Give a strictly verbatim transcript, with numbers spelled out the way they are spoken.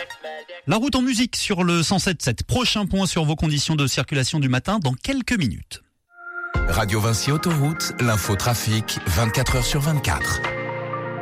La route en musique sur le cent sept virgule sept. Prochain point sur vos conditions de circulation du matin dans quelques minutes. Radio Vinci Autoroute, l'info trafic, vingt-quatre heures sur vingt-quatre.